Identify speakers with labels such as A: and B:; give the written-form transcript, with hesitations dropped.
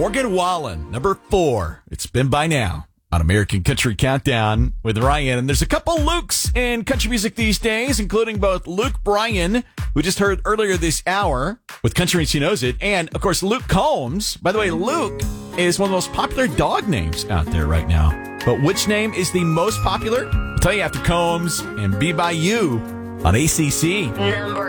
A: Morgan Wallen, number 4. It's been by now on American Country Countdown with Ryan. And there's a couple Lukes in country music these days, including both Luke Bryan, who just heard earlier this hour with Country and She Knows It, and, of course, Luke Combs. By the way, Luke is one of the most popular dog names out there right now. But which name is the most popular? I'll tell you after Combs and Be By You on ACC.